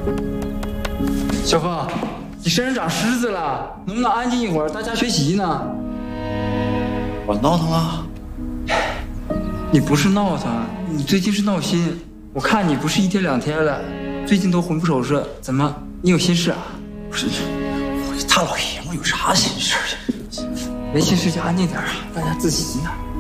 小凤，你身上长虱子了，能不能安静一会儿？大家学习呢。 我闹腾啊？ 你不是闹腾，你最近是闹心。我看你不是1天2天了，最近都魂不守舍。怎么，你有心事啊？ 不是，我大老爷们有啥心事啊？ 没心事就安静点啊，大家自习呢。